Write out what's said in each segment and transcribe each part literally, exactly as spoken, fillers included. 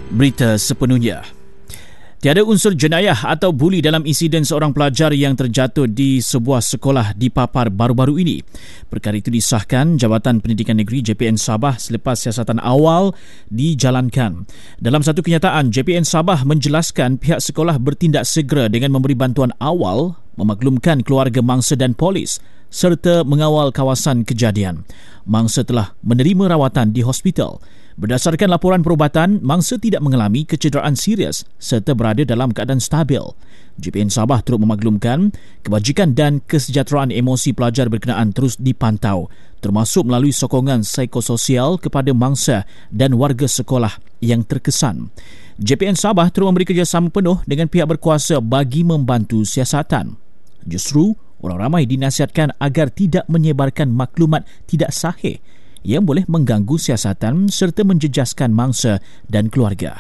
Berita sepenuhnya. Tiada unsur jenayah atau buli dalam insiden seorang pelajar yang terjatuh di sebuah sekolah di Papar baru-baru ini. Perkara itu disahkan Jabatan Pendidikan Negeri J P N Sabah selepas siasatan awal dijalankan. Dalam satu kenyataan, J P N Sabah menjelaskan pihak sekolah bertindak segera dengan memberi bantuan awal, memaklumkan keluarga mangsa dan polis serta mengawal kawasan kejadian. Mangsa telah menerima rawatan di hospital. Berdasarkan laporan perubatan, mangsa tidak mengalami kecederaan serius serta berada dalam keadaan stabil. J P N Sabah turut memaklumkan kebajikan dan kesejahteraan emosi pelajar berkenaan terus dipantau, termasuk melalui sokongan psikososial kepada mangsa dan warga sekolah yang terkesan. J P N Sabah turut memberi kerjasama penuh dengan pihak berkuasa bagi membantu siasatan. Justru, orang ramai dinasihatkan agar tidak menyebarkan maklumat tidak sahih yang boleh mengganggu siasatan serta menjejaskan mangsa dan keluarga.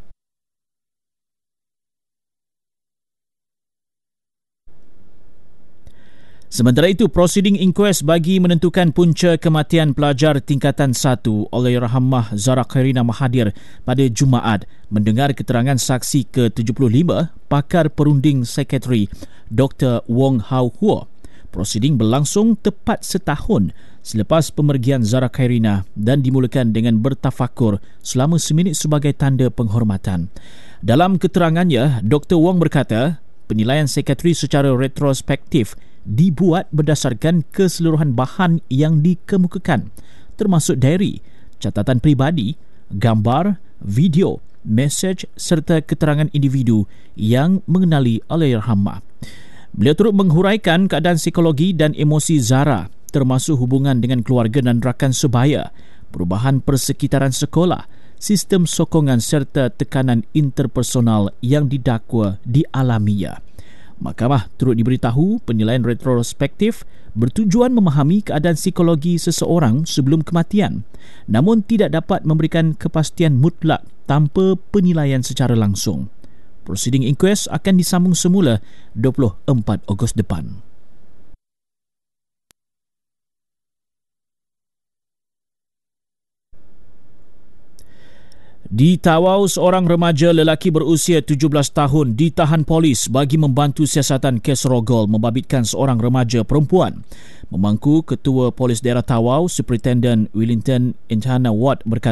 Sementara itu, prosiding inquest bagi menentukan punca kematian pelajar tingkatan satu Allahyarhamah Zara Khairina Mahathir pada Jumaat mendengar keterangan saksi ke tujuh puluh lima, pakar perunding sekretari Doktor Wong Hau Hua. Prosiding berlangsung tepat setahun selepas pemergian Zara Khairina dan dimulakan dengan bertafakur selama seminit sebagai tanda penghormatan. Dalam keterangannya, Doktor Wong berkata, penilaian sekretari secara retrospektif dibuat berdasarkan keseluruhan bahan yang dikemukakan, termasuk diary, catatan peribadi, gambar, video, mesej serta keterangan individu yang mengenali Allahyarhamah. Beliau turut menghuraikan keadaan psikologi dan emosi Zara, termasuk hubungan dengan keluarga dan rakan sebaya, perubahan persekitaran sekolah, sistem sokongan serta tekanan interpersonal yang didakwa dialaminya. Mahkamah turut diberitahu penilaian retrospektif bertujuan memahami keadaan psikologi seseorang sebelum kematian, namun tidak dapat memberikan kepastian mutlak tanpa penilaian secara langsung. Prosiding inquest akan disambung semula dua puluh empat Ogos depan. Di Tawau, seorang remaja lelaki berusia tujuh belas tahun ditahan polis bagi membantu siasatan kes rogol membabitkan seorang remaja perempuan. Memangku Ketua Polis Daerah Tawau, Superintendent Wellington Intana Ward berkata,